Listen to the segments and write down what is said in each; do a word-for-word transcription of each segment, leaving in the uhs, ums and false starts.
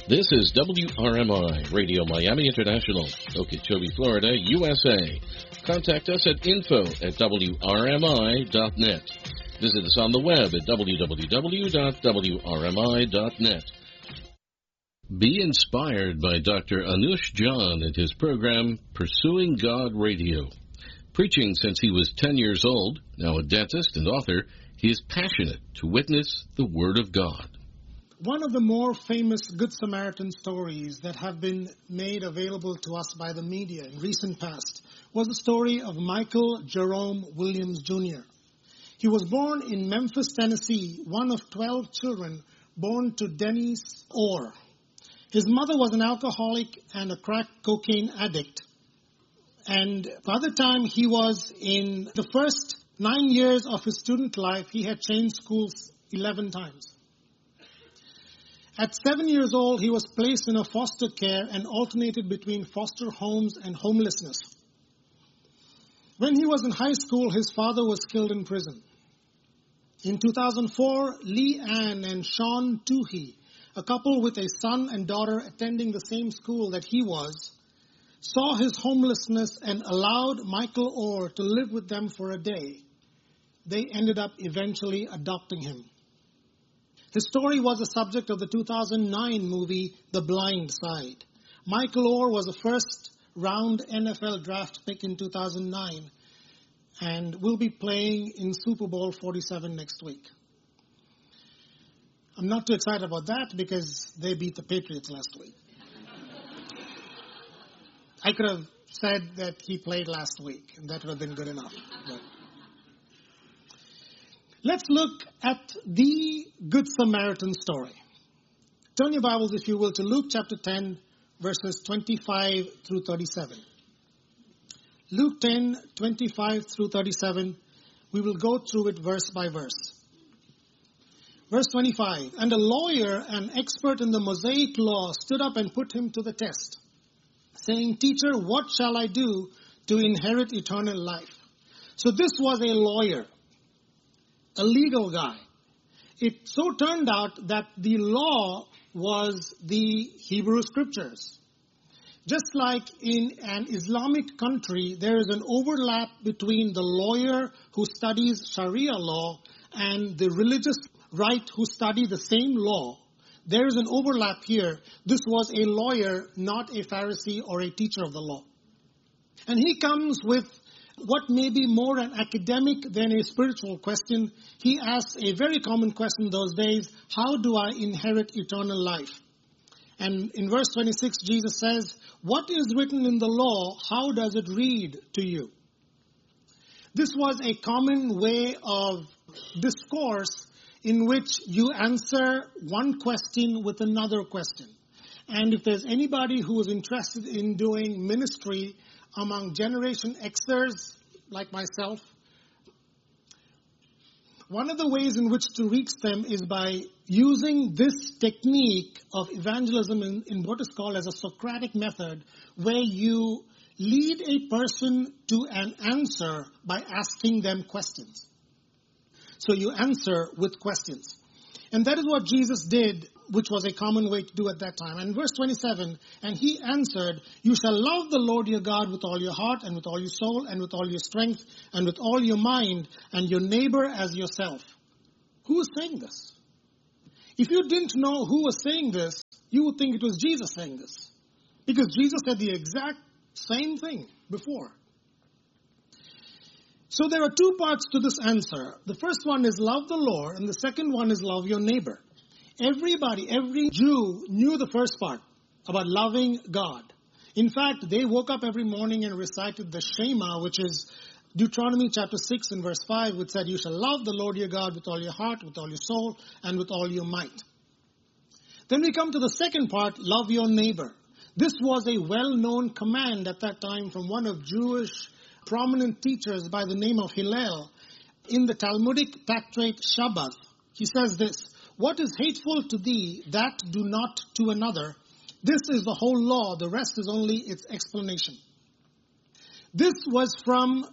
This is W R M I, Radio Miami International, Okeechobee, Florida, U S A. Contact us at info at W R M I dot net. Visit us on the web at w w w dot w r m i dot net. Be inspired by Doctor Anush John and his program, Pursuing God Radio. Preaching since he was ten years old, now a dentist and author, he is passionate to witness the Word of God. One of the more famous Good Samaritan stories that have been made available to us by the media in recent past was the story of Michael Jerome Williams, Junior He was born in Memphis, Tennessee, one of twelve children born to Denise Orr. His mother was an alcoholic and a crack cocaine addict. And by the time he was in the first nine years of his student life, he had changed schools eleven times. At seven years old, he was placed in a foster care and alternated between foster homes and homelessness. When he was in high school, his father was killed in prison. In two thousand four, Lee Ann and Sean Toohey, a couple with a son and daughter attending the same school that he was, saw his homelessness and allowed Michael Orr to live with them for a day. They ended up eventually adopting him. His story was the subject of the two thousand nine movie, The Blind Side. Michael Orr was a first-round N F L draft pick in two thousand nine and will be playing in Super Bowl forty-seven next week. I'm not too excited about that because they beat the Patriots last week. I could have said that he played last week, and that would have been good enough. But let's look at the Good Samaritan story. Turn your Bibles, if you will, to Luke chapter ten, verses twenty-five through thirty-seven. Luke ten, twenty-five through thirty-seven. We will go through it verse by verse. Verse twenty-five, and a lawyer, an expert in the Mosaic law, stood up and put him to the test, saying, Teacher, what shall I do to inherit eternal life? So this was a lawyer, a legal guy. It so turned out that the law was the Hebrew Scriptures. Just like in an Islamic country, there is an overlap between the lawyer who studies Sharia law and the religious right who study the same law. There is an overlap here. This was a lawyer, not a Pharisee or a teacher of the law. And he comes with what may be more an academic than a spiritual question. He asks a very common question those days, how do I inherit eternal life? And in verse twenty-six, Jesus says, what is written in the law? How does it read to you? This was a common way of discourse in which you answer one question with another question. And if there's anybody who is interested in doing ministry among Generation Xers like myself, one of the ways in which to reach them is by using this technique of evangelism in, in what is called as a Socratic method, where you lead a person to an answer by asking them questions. So you answer with questions. And that is what Jesus did, which was a common way to do at that time. And verse twenty-seven, and he answered, you shall love the Lord your God with all your heart and with all your soul and with all your strength and with all your mind and your neighbor as yourself. Who is saying this? If you didn't know who was saying this, you would think it was Jesus saying this. Because Jesus said the exact same thing before. So there are two parts to this answer. The first one is love the Lord, and the second one is love your neighbor. Everybody, every Jew knew the first part about loving God. In fact, they woke up every morning and recited the Shema, which is Deuteronomy chapter six and verse five, which said, you shall love the Lord your God with all your heart, with all your soul, and with all your might. Then we come to the second part, love your neighbor. This was a well-known command at that time from one of Jewish prominent teachers by the name of Hillel. In the Talmudic tractate Shabbath, he says this, what is hateful to thee, that do not to another. This is the whole law. The rest is only its explanation. This was from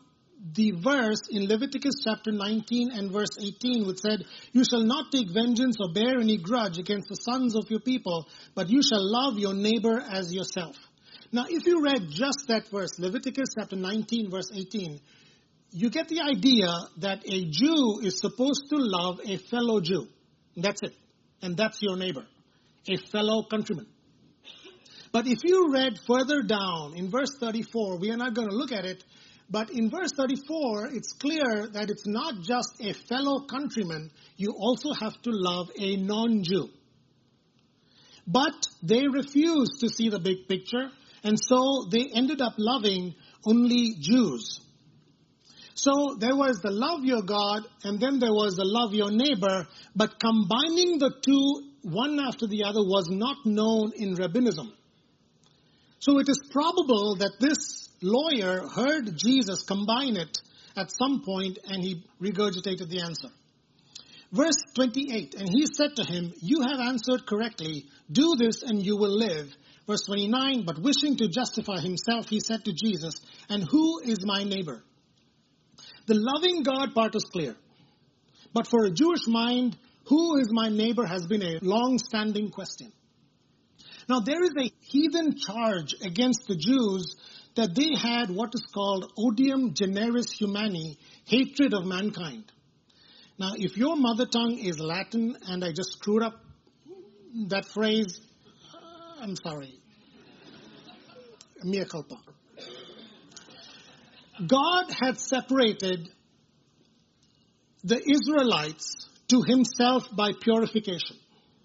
the verse in Leviticus chapter nineteen and verse eighteen, which said, "You shall not take vengeance or bear any grudge against the sons of your people, but you shall love your neighbor as yourself." Now, if you read just that verse, Leviticus chapter nineteen, verse eighteen, you get the idea that a Jew is supposed to love a fellow Jew. That's it. And that's your neighbor, a fellow countryman. But if you read further down in verse thirty-four, we are not going to look at it, but in verse thirty-four, it's clear that it's not just a fellow countryman, you also have to love a non-Jew. But they refused to see the big picture, and so they ended up loving only Jews. So there was the love your God, and then there was the love your neighbor, but combining the two, one after the other, was not known in rabbinism. So it is probable that this lawyer heard Jesus combine it at some point, and he regurgitated the answer. Verse twenty-eight, "And he said to him, 'You have answered correctly. Do this and you will live.' Verse twenty-nine, "But wishing to justify himself, he said to Jesus, 'And who is my neighbor?'" The loving God part is clear. But for a Jewish mind, who is my neighbor has been a long-standing question. Now, there is a heathen charge against the Jews that they had what is called odium generis humani, hatred of mankind. Now, if your mother tongue is Latin and I just screwed up that phrase, I'm sorry. Mea culpa. God had separated the Israelites to himself by purification.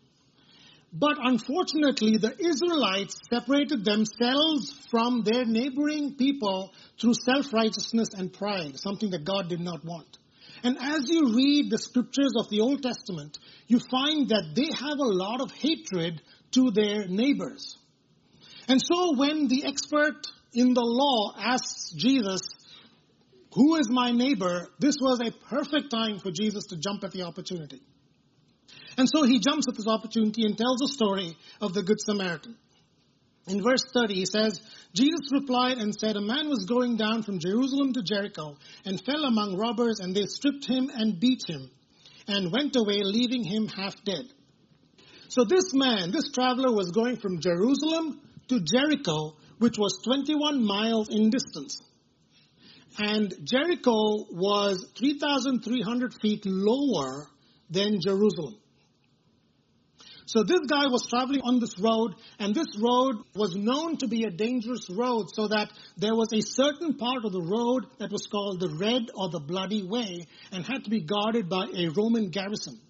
But unfortunately, the Israelites separated themselves from their neighboring people through self-righteousness and pride, something that God did not want. And as you read the scriptures of the Old Testament, you find that they have a lot of hatred to their neighbors. And so when the expert in the law asks Jesus, "Who is my neighbor?" this was a perfect time for Jesus to jump at the opportunity. And so he jumps at this opportunity and tells the story of the Good Samaritan. In verse thirty, he says, "Jesus replied and said, 'A man was going down from Jerusalem to Jericho and fell among robbers, and they stripped him and beat him and went away, leaving him half dead.'" So this man, this traveler, was going from Jerusalem to Jericho, which was twenty-one miles in distance. And Jericho was three thousand three hundred feet lower than Jerusalem. So this guy was traveling on this road, and this road was known to be a dangerous road, so that there was a certain part of the road that was called the Red or the Bloody Way, and had to be guarded by a Roman garrison.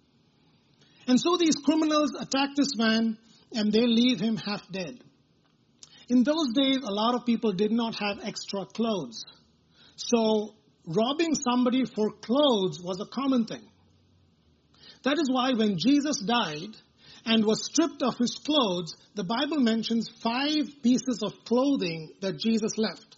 And so these criminals attack this man, and they leave him half dead. In those days, a lot of people did not have extra clothes. So robbing somebody for clothes was a common thing. That is why when Jesus died and was stripped of his clothes, the Bible mentions five pieces of clothing that Jesus left.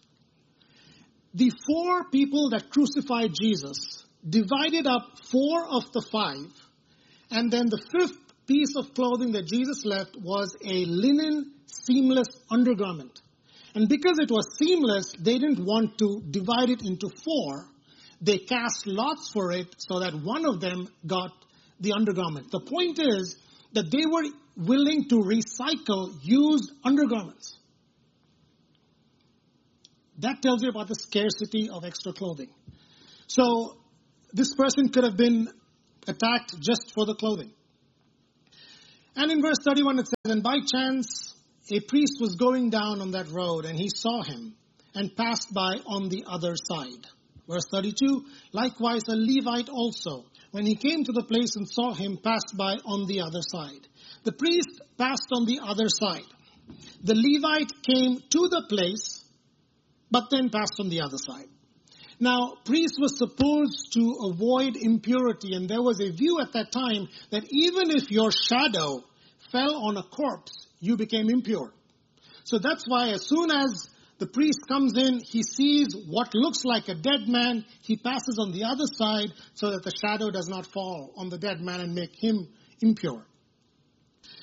The four people that crucified Jesus divided up four of the five, and then the fifth piece of clothing that Jesus left was a linen seamless undergarment. And because it was seamless, they didn't want to divide it into four. They cast lots for it so that one of them got the undergarment. The point is that they were willing to recycle used undergarments. That tells you about the scarcity of extra clothing. So this person could have been attacked just for the clothing. And in verse thirty-one it says, "And by chance a priest was going down on that road, and he saw him and passed by on the other side." Verse thirty-two, "Likewise a Levite also, when he came to the place and saw him, passed by on the other side." The priest passed on the other side. The Levite came to the place, but then passed on the other side. Now, priest was supposed to avoid impurity, and there was a view at that time that even if your shadow fell on a corpse, you became impure. So that's why as soon as the priest comes in, he sees what looks like a dead man, he passes on the other side so that the shadow does not fall on the dead man and make him impure.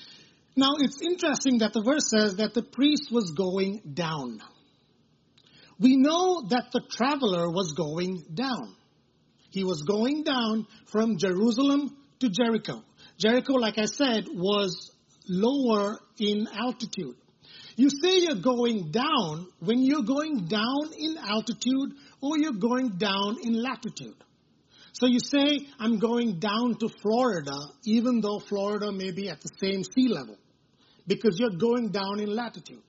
Now, it's interesting that the verse says that the priest was going down. we know that the traveler was going down. He was going down from Jerusalem to Jericho. Jericho, like I said, was lower in altitude. You say you're going down when you're going down in altitude or you're going down in latitude. So you say, I'm going down to Florida, even though Florida may be at the same sea level, because you're going down in latitude.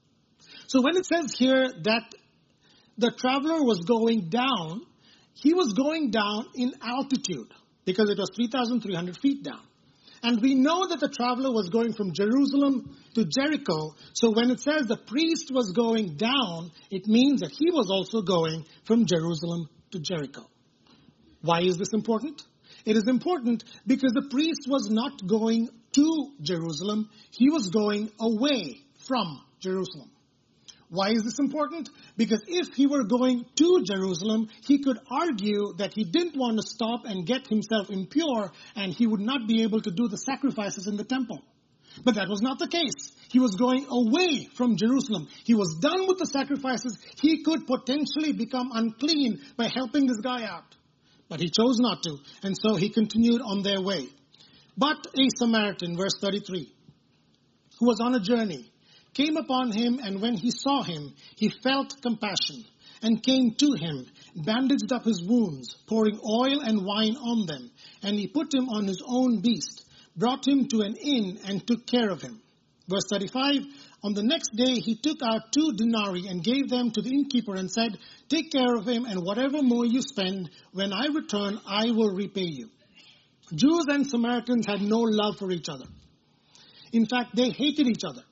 So when it says here that the traveler was going down, he was going down in altitude, because it was three thousand three hundred feet down. And we know that the traveler was going from Jerusalem to Jericho. So when it says the priest was going down, it means that he was also going from Jerusalem to Jericho. Why is this important? It is important because the priest was not going to Jerusalem. He was going away from Jerusalem. Why is this important? Because if he were going to Jerusalem, he could argue that he didn't want to stop and get himself impure, and he would not be able to do the sacrifices in the temple. But that was not the case. He was going away from Jerusalem. He was done with the sacrifices. He could potentially become unclean by helping this guy out. But he chose not to, and so he continued on their way. But a Samaritan, verse thirty-three, who was on a journey, came upon him, and when he saw him, he felt compassion, and came to him, bandaged up his wounds, pouring oil and wine on them, and he put him on his own beast, brought him to an inn, and took care of him. Verse thirty-five, on the next day he took out two denarii and gave them to the innkeeper and said, take care of him, and whatever more you spend, when I return, I will repay you. Jews and Samaritans had no love for each other. In fact, they hated each other.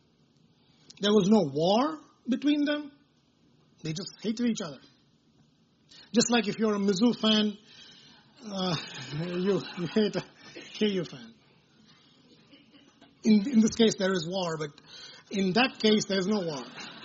There was no war between them. They just hated each other. Just like if you're a Mizzou fan, uh, you, you hate a K U fan. In, in this case, there is war, but in that case, there's no war.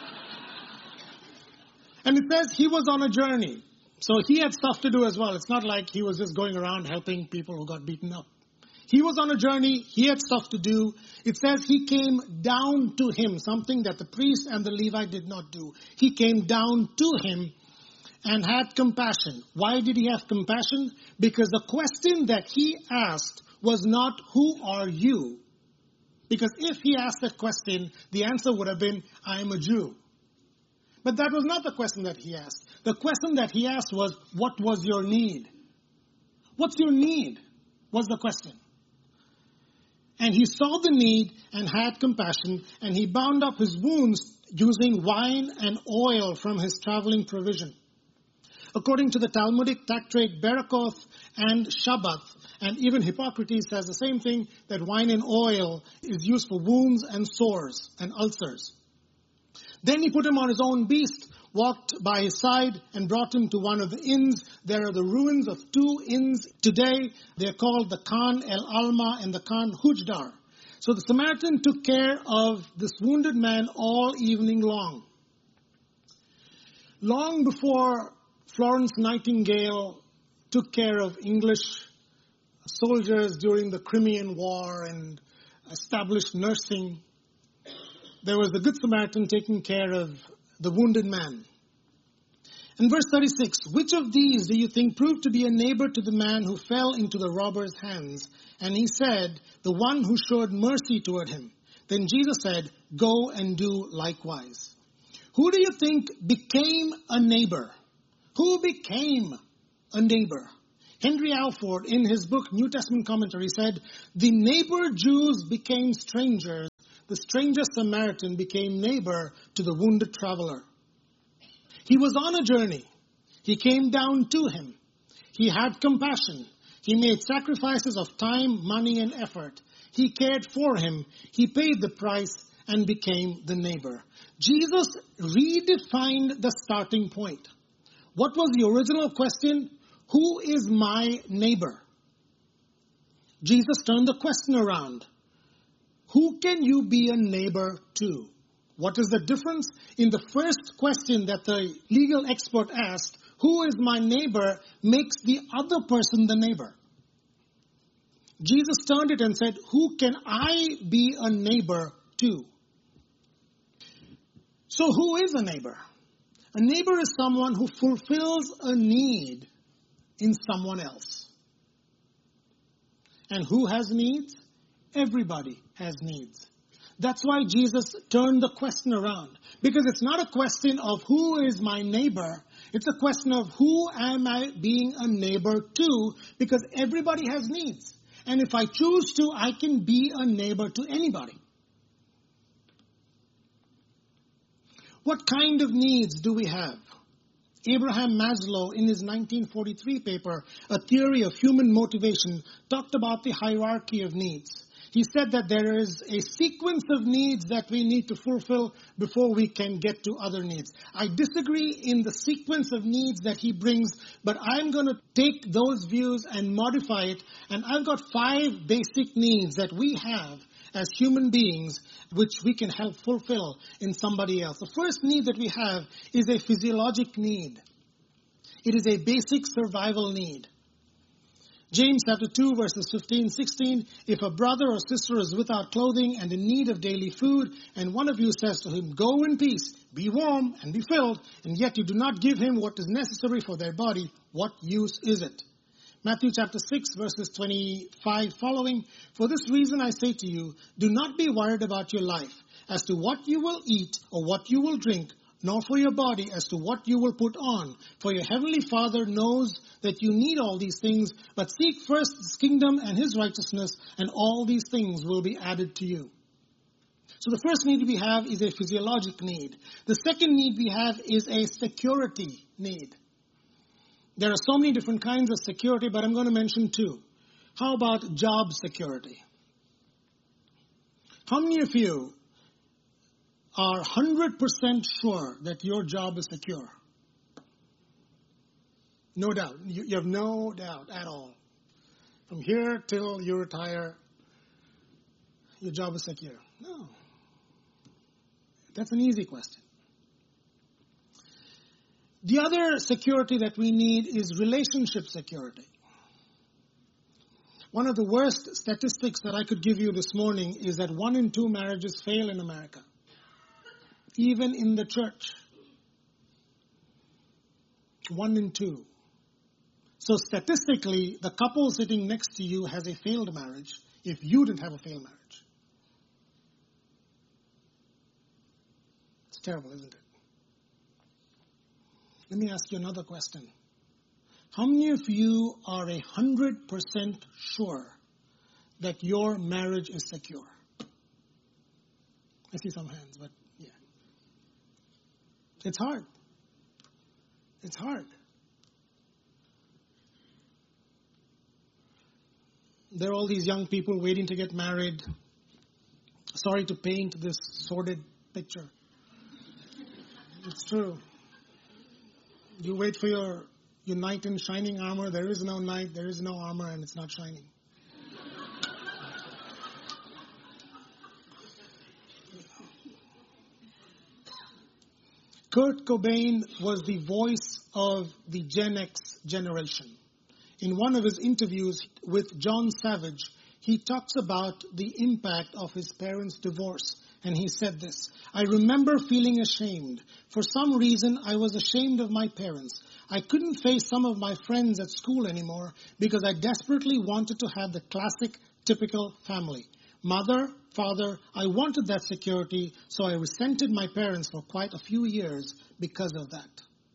And it says he was on a journey. So he had stuff to do as well. It's not like he was just going around helping people who got beaten up. He was on a journey. He had stuff to do. It says he came down to him, something that the priest and the Levite did not do. He came down to him and had compassion. Why did he have compassion? Because the question that he asked was not, who are you? Because if he asked that question, the answer would have been, I am a Jew. But that was not the question that he asked. The question that he asked was, what was your need? What's your need? Was the question. And he saw the need and had compassion, and he bound up his wounds using wine and oil from his traveling provision. According to the Talmudic tractate Berakoth and Shabbath, and even Hippocrates says the same thing, that wine and oil is used for wounds and sores and ulcers. Then he put him on his own beast, walked by his side, and brought him to one of the inns. There are the ruins of two inns today. They're called the Khan El Alma and the Khan Hujdar. So the Samaritan took care of this wounded man all evening long. Long before Florence Nightingale took care of English soldiers during the Crimean War and established nursing, there was the Good Samaritan taking care of the wounded man. In verse thirty-six, which of these do you think proved to be a neighbor to the man who fell into the robber's hands? And he said, the one who showed mercy toward him. Then Jesus said, go and do likewise. Who do you think became a neighbor? Who became a neighbor? Henry Alford, in his book New Testament Commentary, said, the neighbor Jews became strangers. The stranger Samaritan became neighbor to the wounded traveler. He was on a journey. He came down to him. He had compassion. He made sacrifices of time, money, and effort. He cared for him. He paid the price and became the neighbor. Jesus redefined the starting point. What was the original question? Who is my neighbor? Jesus turned the question around. Who can you be a neighbor to? What is the difference? In the first question that the legal expert asked, who is my neighbor, makes the other person the neighbor. Jesus turned it and said, who can I be a neighbor to? So who is a neighbor? A neighbor is someone who fulfills a need in someone else. And who has needs? Everybody has needs. That's why Jesus turned the question around. Because it's not a question of who is my neighbor. It's a question of who am I being a neighbor to? Because everybody has needs. And if I choose to, I can be a neighbor to anybody. What kind of needs do we have? Abraham Maslow, in his nineteen forty-three paper, A Theory of Human Motivation, talked about the hierarchy of needs. He said that there is a sequence of needs that we need to fulfill before we can get to other needs. I disagree in the sequence of needs that he brings, but I'm going to take those views and modify it. And I've got five basic needs that we have as human beings, which we can help fulfill in somebody else. The first need that we have is a physiologic need. It is a basic survival need. James chapter two, verses fifteen, sixteen, if a brother or sister is without clothing and in need of daily food, and one of you says to him, go in peace, be warm and be filled, and yet you do not give him what is necessary for their body, what use is it? Matthew chapter six, verses twenty-five following, for this reason I say to you, do not be worried about your life, as to what you will eat or what you will drink, nor for your body as to what you will put on. For your heavenly Father knows that you need all these things, but seek first his kingdom and his righteousness, and all these things will be added to you. So the first need we have is a physiologic need. The second need we have is a security need. There are so many different kinds of security, but I'm going to mention two. How about job security? How many of you are one hundred percent sure that your job is secure? No doubt. You, you have no doubt at all. From here till you retire, your job is secure. No. That's an easy question. The other security that we need is relationship security. One of the worst statistics that I could give you this morning is that one in two marriages fail in America. Even in the church. One in two. So statistically, the couple sitting next to you has a failed marriage if you didn't have a failed marriage. It's terrible, isn't it? Let me ask you another question. How many of you are a hundred percent sure that your marriage is secure? I see some hands, but yeah. It's hard. It's hard. There are all these young people waiting to get married. Sorry to paint this sordid picture. It's true. You wait for your, your knight in shining armor. There is no knight, there is no armor, and it's not shining. Kurt Cobain was the voice of the Gen X generation. In one of his interviews with John Savage, he talks about the impact of his parents' divorce. And he said this, I remember feeling ashamed. For some reason, I was ashamed of my parents. I couldn't face some of my friends at school anymore because I desperately wanted to have the classic, typical family. Mother, father, I wanted that security, so I resented my parents for quite a few years because of that.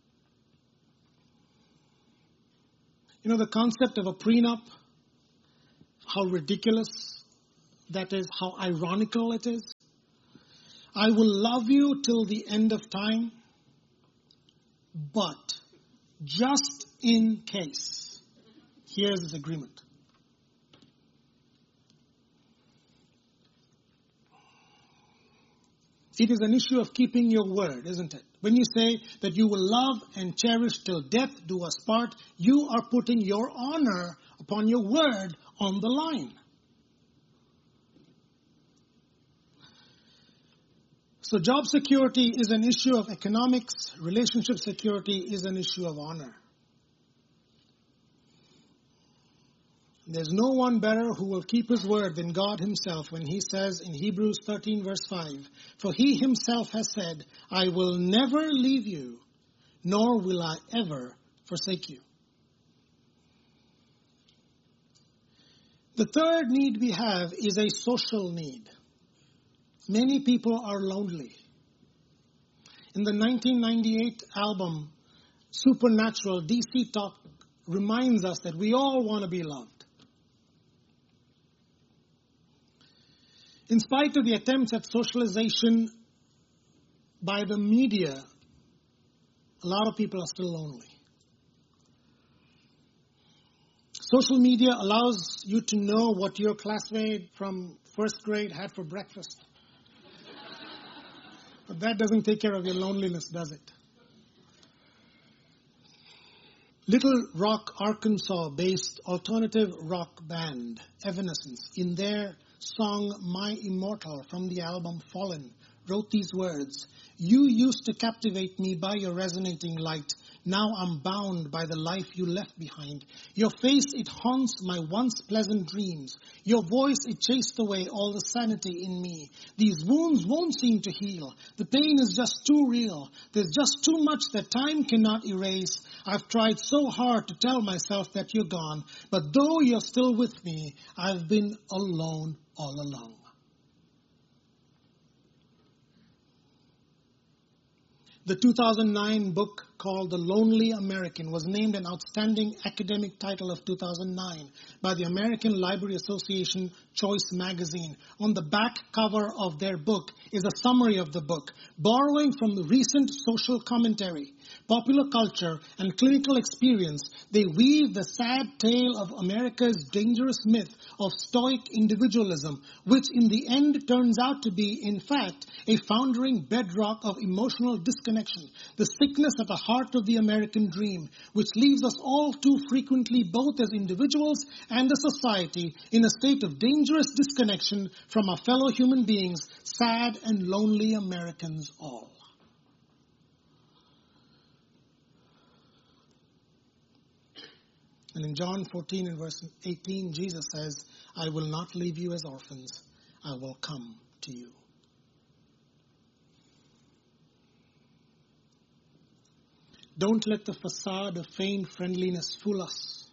You know, the concept of a prenup, how ridiculous that is, how ironical it is. I will love you till the end of time, but just in case, here's this agreement. It is an issue of keeping your word, isn't it? When you say that you will love and cherish till death do us part, you are putting your honor upon your word on the line. So job security is an issue of economics. Relationship security is an issue of honor. There's no one better who will keep his word than God himself when he says in Hebrews thirteen verse five, for he himself has said, I will never leave you nor will I ever forsake you. The third need we have is a social need. Many people are lonely. In the nineteen ninety-eight album, Supernatural, D C Talk reminds us that we all want to be loved. In spite of the attempts at socialization by the media, a lot of people are still lonely. Social media allows you to know what your classmate from first grade had for breakfast. But that doesn't take care of your loneliness, does it? Little Rock, Arkansas-based alternative rock band Evanescence, in their song My Immortal from the album Fallen, wrote these words: "You used to captivate me by your resonating light. Now I'm bound by the life you left behind. Your face, it haunts my once pleasant dreams. Your voice, it chased away all the sanity in me. These wounds won't seem to heal. The pain is just too real. There's just too much that time cannot erase. I've tried so hard to tell myself that you're gone. But though you're still with me, I've been alone all along." The two thousand nine book called The Lonely American was named an outstanding academic title of two thousand nine by the American Library Association Choice magazine. On the back cover of their book is a summary of the book, borrowing from the recent social commentary, popular culture, and clinical experience. They weave the sad tale of America's dangerous myth of stoic individualism, which in the end turns out to be, in fact, a foundering bedrock of emotional disconnection, the sickness at the heart of the American dream, which leaves us all too frequently, both as individuals and as society, in a state of dangerous disconnection from our fellow human beings, sad and lonely Americans all. And in John fourteen and verse eighteen, Jesus says, "I will not leave you as orphans. I will come to you." Don't let the facade of feigned friendliness fool us.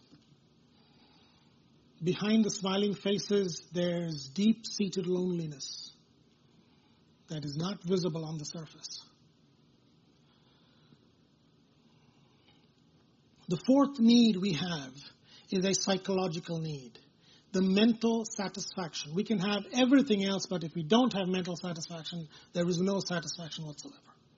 Behind the smiling faces, there's deep-seated loneliness that is not visible on the surface. The fourth need we have is a psychological need, the mental satisfaction. We can have everything else, but if we don't have mental satisfaction, there is no satisfaction whatsoever.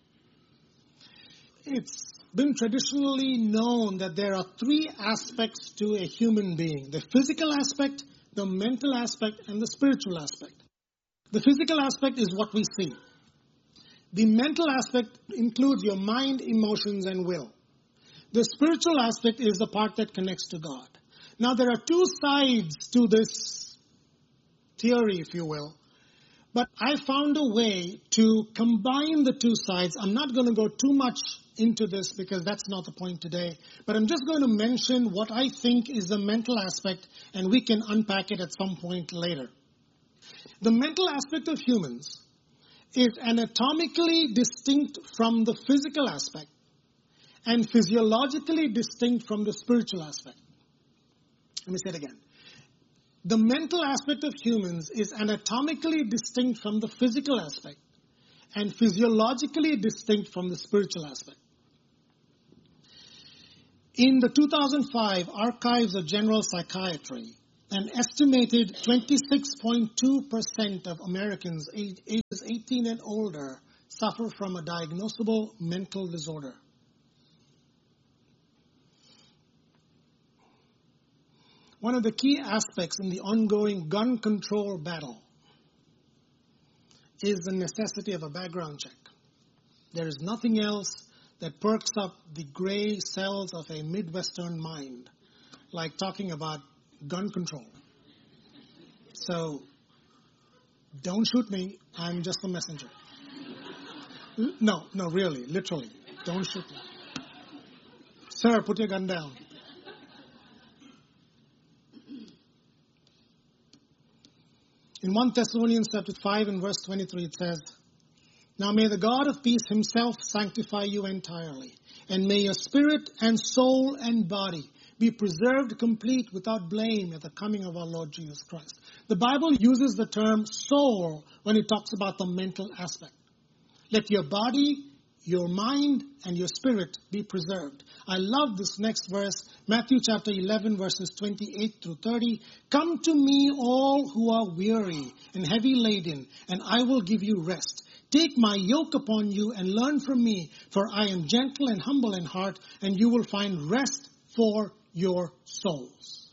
It's been traditionally known that there are three aspects to a human being: the physical aspect, the mental aspect, and the spiritual aspect. The physical aspect is what we see. The mental aspect includes your mind, emotions, and will. The spiritual aspect is the part that connects to God. Now, there are two sides to this theory, if you will. But I found a way to combine the two sides. I'm not going to go too much into this because that's not the point today. But I'm just going to mention what I think is the mental aspect, and we can unpack it at some point later. The mental aspect of humans is anatomically distinct from the physical aspect and physiologically distinct from the spiritual aspect. Let me say it again. The mental aspect of humans is anatomically distinct from the physical aspect and physiologically distinct from the spiritual aspect. In the two thousand five Archives of General Psychiatry, an estimated twenty-six point two percent of Americans ages eighteen and older suffer from a diagnosable mental disorder. One of the key aspects in the ongoing gun control battle is the necessity of a background check. There is nothing else that perks up the gray cells of a Midwestern mind like talking about gun control. So, don't shoot me. I'm just a messenger. No, no, really, literally. Don't shoot me. Sir, put your gun down. In First Thessalonians chapter five and verse twenty-three, it says, Now may the God of peace himself sanctify you entirely, and may your spirit and soul and body be preserved complete without blame at the coming of our Lord Jesus Christ. The Bible uses the term soul when it talks about the mental aspect. Let your body, your mind, and your spirit be preserved. I love this next verse, Matthew chapter eleven, verses twenty-eight through thirty. Come to me, all who are weary and heavy laden, and I will give you rest. Take my yoke upon you and learn from me, for I am gentle and humble in heart, and you will find rest for your souls.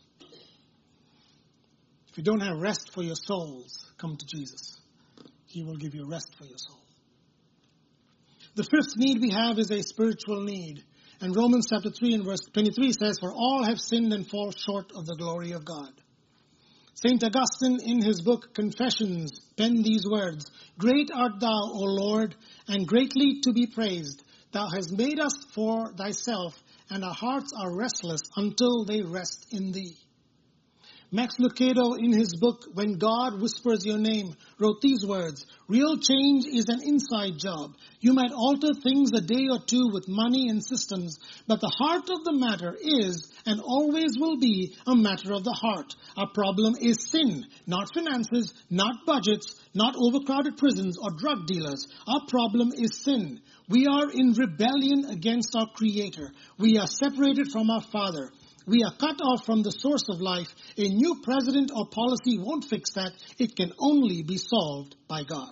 If you don't have rest for your souls, come to Jesus. He will give you rest for your soul. The fifth need we have is a spiritual need. And Romans chapter three and verse twenty-three says, for all have sinned and fall short of the glory of God. Saint Augustine in his book Confessions penned these words, great art thou, O Lord, and greatly to be praised. Thou hast made us for thyself, and our hearts are restless until they rest in thee. Max Lucado in his book, When God Whispers Your Name, wrote these words, real change is an inside job. You might alter things a day or two with money and systems, but the heart of the matter is and always will be a matter of the heart. Our problem is sin, not finances, not budgets, not overcrowded prisons or drug dealers. Our problem is sin. We are in rebellion against our Creator. We are separated from our Father. We are cut off from the source of life. A new president or policy won't fix that. It can only be solved by God.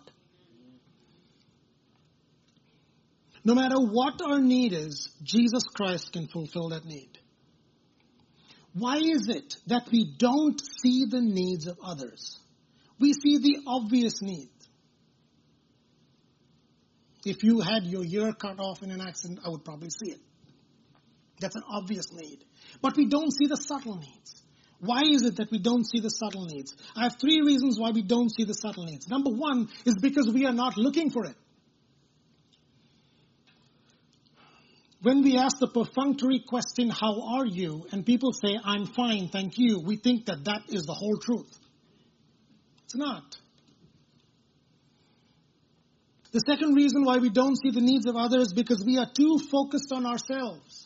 No matter what our need is, Jesus Christ can fulfill that need. Why is it that we don't see the needs of others? We see the obvious needs. If you had your ear cut off in an accident, I would probably see it. That's an obvious need. But we don't see the subtle needs. Why is it that we don't see the subtle needs? I have three reasons why we don't see the subtle needs. Number one is because we are not looking for it. When we ask the perfunctory question, how are you? And people say, I'm fine, thank you. We think that that is the whole truth. It's not. The second reason why we don't see the needs of others is because we are too focused on ourselves.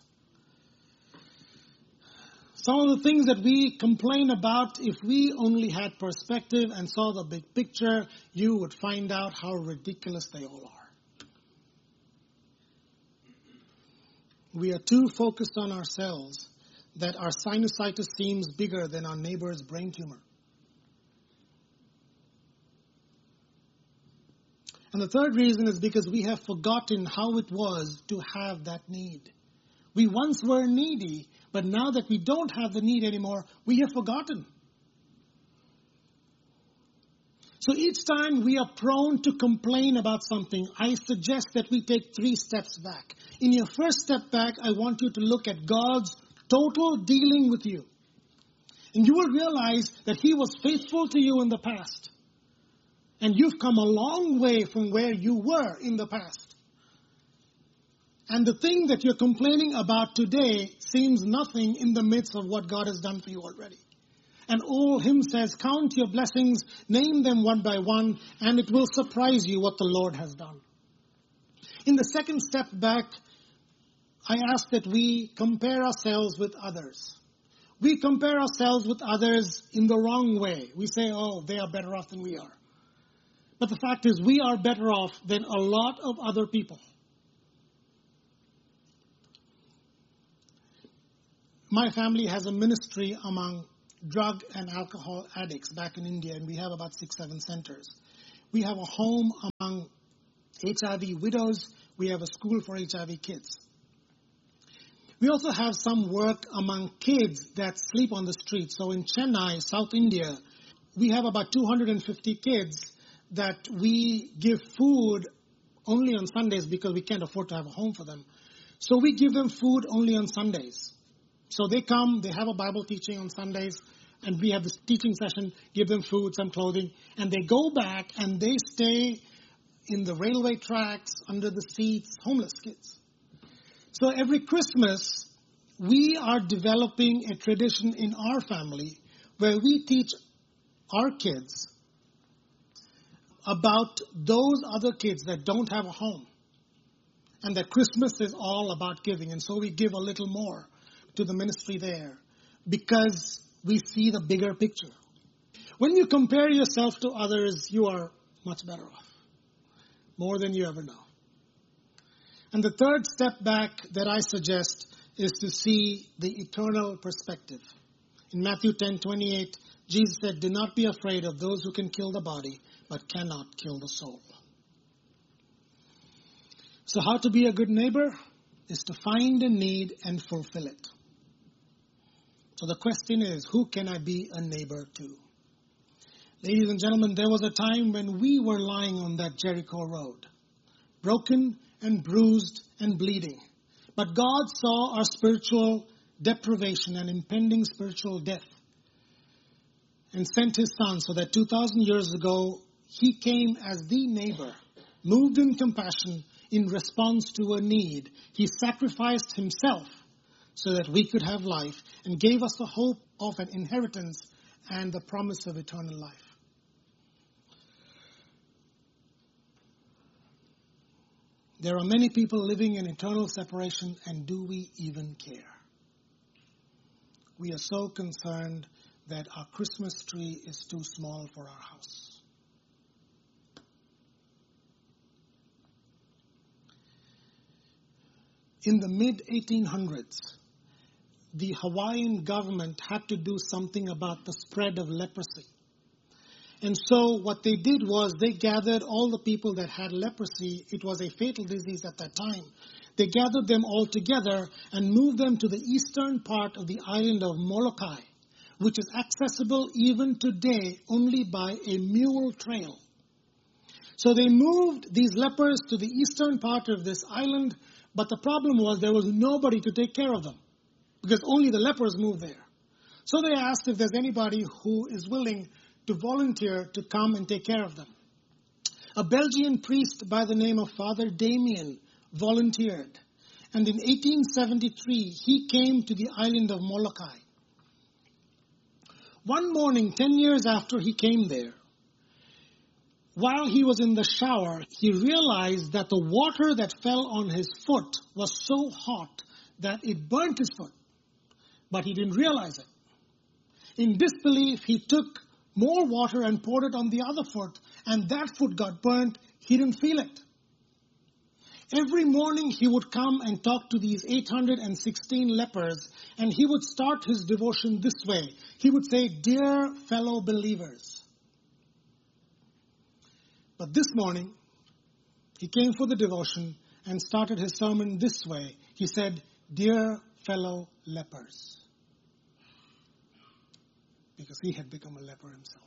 Some of the things that we complain about, if we only had perspective and saw the big picture, you would find out how ridiculous they all are. We are too focused on ourselves that our sinusitis seems bigger than our neighbor's brain tumor. And the third reason is because we have forgotten how it was to have that need. We once were needy, but now that we don't have the need anymore, we have forgotten. So each time we are prone to complain about something, I suggest that we take three steps back. In your first step back, I want you to look at God's total dealing with you. And you will realize that He was faithful to you in the past. And you've come a long way from where you were in the past. And the thing that you're complaining about today seems nothing in the midst of what God has done for you already. An old hymn says, count your blessings, name them one by one, and it will surprise you what the Lord has done. In the second step back, I ask that we compare ourselves with others. We compare ourselves with others in the wrong way. We say, oh, they are better off than we are. But the fact is, we are better off than a lot of other people. My family has a ministry among drug and alcohol addicts back in India, and we have about six, seven centers. We have a home among H I V widows. We have a school for H I V kids. We also have some work among kids that sleep on the street. So in Chennai, South India, we have about two hundred fifty kids that we give food only on Sundays because we can't afford to have a home for them. So we give them food only on Sundays. So they come, they have a Bible teaching on Sundays, and we have this teaching session, give them food, some clothing, and they go back and they stay in the railway tracks, under the seats, homeless kids. So every Christmas, we are developing a tradition in our family where we teach our kids about those other kids that don't have a home, and that Christmas is all about giving. And so we give a little more to the ministry there because we see the bigger picture. When you compare yourself to others, you are much better off, more than you ever know. And the third step back that I suggest is to see the eternal perspective. In Matthew ten twenty-eight, Jesus said, "Do not be afraid of those who can kill the body, but cannot kill the soul." So how to be a good neighbor is to find a need and fulfill it. So the question is, who can I be a neighbor to? Ladies and gentlemen, there was a time when we were lying on that Jericho road, broken and bruised and bleeding. But God saw our spiritual deprivation and impending spiritual death and sent His Son so that two thousand years ago, He came as the neighbor, moved in compassion in response to a need. He sacrificed Himself so that we could have life and gave us the hope of an inheritance and the promise of eternal life. There are many people living in eternal separation, and do we even care? We are so concerned that our Christmas tree is too small for our house. In the mid eighteen hundreds, the Hawaiian government had to do something about the spread of leprosy. And so what they did was they gathered all the people that had leprosy. It was a fatal disease at that time. They gathered them all together and moved them to the eastern part of the island of Molokai, which is accessible even today only by a mule trail. So they moved these lepers to the eastern part of this island, but the problem was there was nobody to take care of them because only the lepers moved there. So they asked if there's anybody who is willing to volunteer to come and take care of them. A Belgian priest by the name of Father Damien volunteered. And in eighteen seventy-three, he came to the island of Molokai. One morning, ten years after he came there, while he was in the shower, he realized that the water that fell on his foot was so hot that it burnt his foot. But he didn't realize it. In disbelief, he took more water and poured it on the other foot, and that foot got burnt. He didn't feel it. Every morning he would come and talk to these eight hundred sixteen lepers, and he would start his devotion this way. He would say, "Dear fellow believers." But this morning, he came for the devotion and started his sermon this way. He said, "Dear fellow lepers," because he had become a leper himself.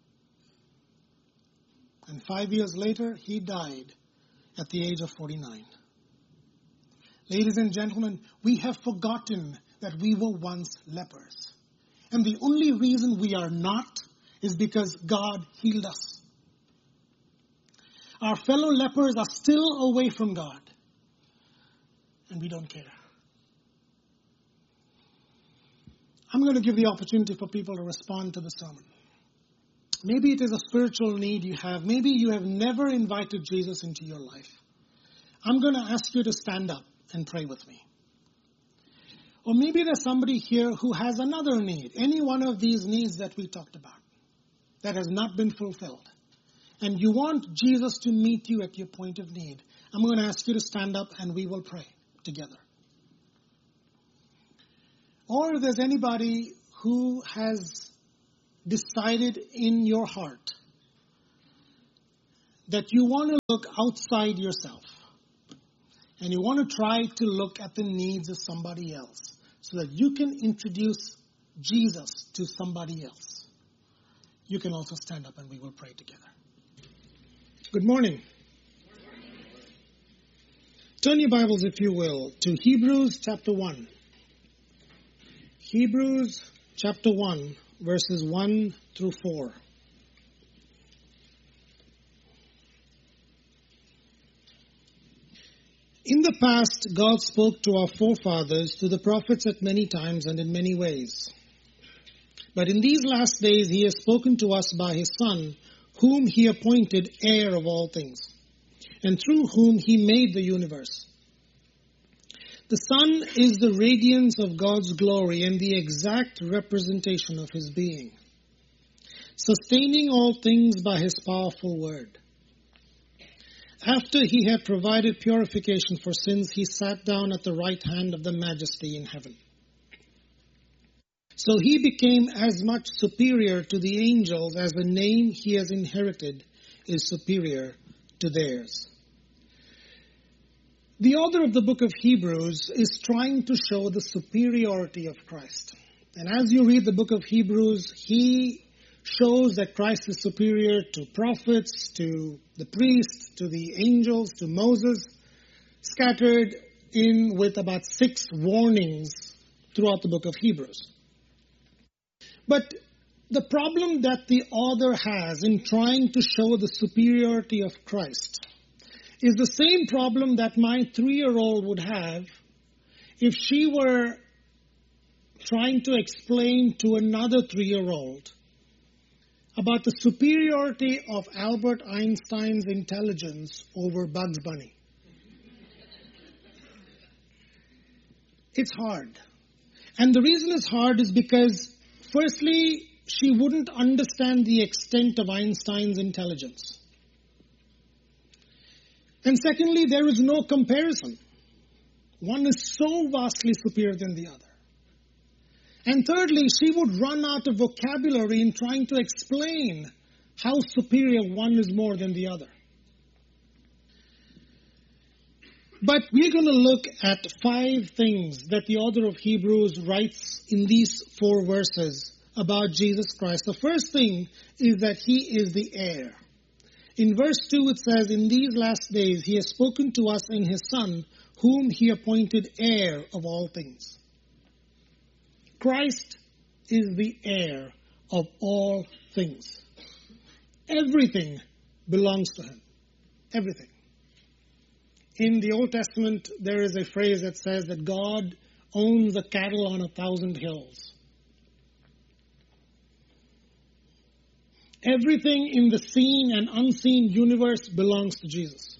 And five years later, he died at the age of forty-nine. Ladies and gentlemen, we have forgotten that we were once lepers. And the only reason we are not is because God healed us. Our fellow lepers are still away from God, and we don't care. I'm going to give the opportunity for people to respond to the sermon. Maybe it is a spiritual need you have. Maybe you have never invited Jesus into your life. I'm going to ask you to stand up and pray with me. Or maybe there's somebody here who has another need, any one of these needs that we talked about, that has not been fulfilled. And you want Jesus to meet you at your point of need. I'm going to ask you to stand up and we will pray together. Or if there's anybody who has decided in your heart that you want to look outside yourself and you want to try to look at the needs of somebody else so that you can introduce Jesus to somebody else, you can also stand up and we will pray together. Good morning. Good morning. Turn your Bibles, if you will, to Hebrews chapter one. Hebrews chapter one, verses one through four. In the past, God spoke to our forefathers, to the prophets at many times and in many ways. But in these last days, He has spoken to us by His Son, whom he appointed heir of all things, and through whom he made the universe. The Son is the radiance of God's glory and the exact representation of his being, sustaining all things by his powerful word. After he had provided purification for sins, he sat down at the right hand of the Majesty in heaven. So he became as much superior to the angels as the name he has inherited is superior to theirs. The author of the book of Hebrews is trying to show the superiority of Christ. And as you read the book of Hebrews, he shows that Christ is superior to prophets, to the priests, to the angels, to Moses, scattered in with about six warnings throughout the book of Hebrews. But the problem that the author has in trying to show the superiority of Christ is the same problem that my three-year-old would have if she were trying to explain to another three-year-old about the superiority of Albert Einstein's intelligence over Bugs Bunny. It's hard. And the reason it's hard is because, firstly, she wouldn't understand the extent of Einstein's intelligence. And secondly, there is no comparison. One is so vastly superior than the other. And thirdly, she would run out of vocabulary in trying to explain how superior one is more than the other. But we're going to look at five things that the author of Hebrews writes in these four verses about Jesus Christ. The first thing is that he is the heir. In verse two it says, "In these last days he has spoken to us in his Son, whom he appointed heir of all things." Christ is the heir of all things. Everything belongs to him. Everything. In the Old Testament, there is a phrase that says that God owns the cattle on a thousand hills. Everything in the seen and unseen universe belongs to Jesus.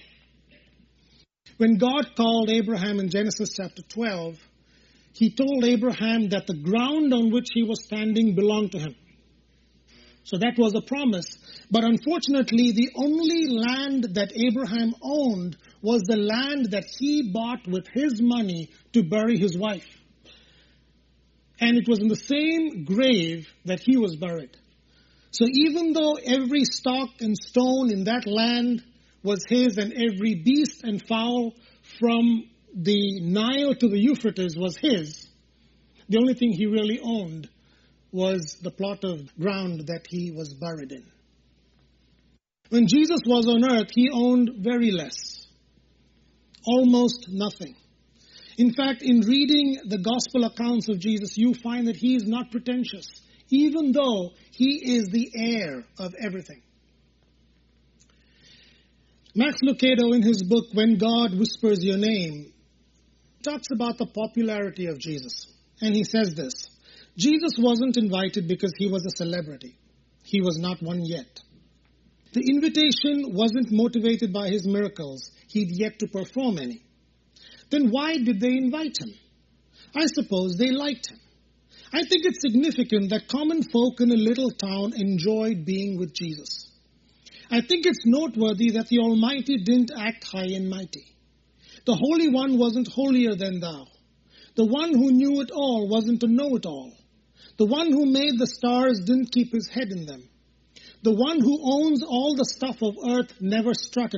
When God called Abraham in Genesis chapter twelve, he told Abraham that the ground on which he was standing belonged to him. So that was a promise. But unfortunately, the only land that Abraham owned was the land that he bought with his money to bury his wife. And it was in the same grave that he was buried. So even though every stock and stone in that land was his, and every beast and fowl from the Nile to the Euphrates was his, the only thing he really owned was the plot of ground that he was buried in. When Jesus was on earth, he owned very less, almost nothing. In fact, in reading the gospel accounts of Jesus, you find that he is not pretentious, even though he is the heir of everything. Max Lucado, in his book, When God Whispers Your Name, talks about the popularity of Jesus. And he says this: Jesus wasn't invited because he was a celebrity. He was not one yet. The invitation wasn't motivated by his miracles. He'd yet to perform any. Then why did they invite him? I suppose they liked him. I think it's significant that common folk in a little town enjoyed being with Jesus. I think it's noteworthy that the Almighty didn't act high and mighty. The Holy One wasn't holier than thou. The one who knew it all wasn't a know-it-all. The one who made the stars didn't keep his head in them. The one who owns all the stuff of earth never strutted